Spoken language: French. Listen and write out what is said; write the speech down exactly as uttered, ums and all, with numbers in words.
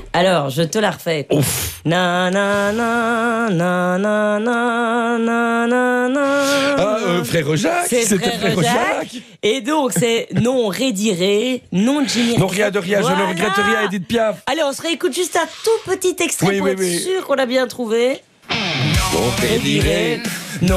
Alors, je te la refais. Ouf. Na na na na na na na na na. Ah, euh, frère Jacques. C'est C'était frère, frère Jacques. Jacques. Et donc, c'est non Rédiré, non Jimmy. Non, rien de rien, Voilà. je ne regrette rien, Edith Piaf. Allez, on se réécoute juste un tout petit extrait Oui, pour oui, être oui. sûr qu'on a bien trouvé. Non, Rédiré.